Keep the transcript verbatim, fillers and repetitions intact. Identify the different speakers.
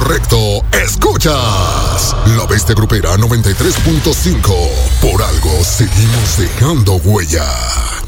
Speaker 1: correcto. Escuchas La Bestia Grupera noventa y tres punto cinco. Por algo seguimos dejando huella.